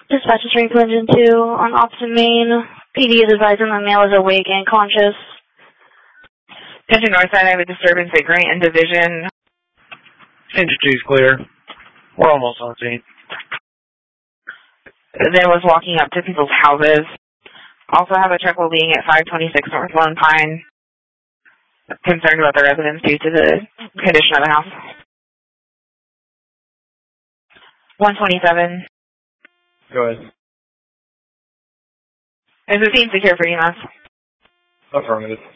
Dispatch is Springfield Engine 2 on opposite main. PD is advising the male is awake and conscious. Attention Northside, I have a disturbance at Grant and Division. Engine 2 is clear. We're almost on scene. There was walking up to people's houses. Also have a truck leaving at 526 North Lone Pine. Concerned about the residents due to the condition of the house. 127. Go ahead. Is the scene secure for EMS? Affirmative.